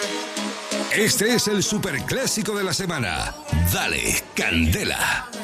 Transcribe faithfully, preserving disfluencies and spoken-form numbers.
Este es el superclásico de la semana. Dale, Candela.